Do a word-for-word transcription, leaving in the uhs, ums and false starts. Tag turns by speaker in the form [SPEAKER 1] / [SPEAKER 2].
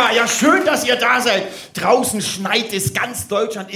[SPEAKER 1] Ja, ja, schön, dass ihr da seid. Draußen schneit es, ganz Deutschland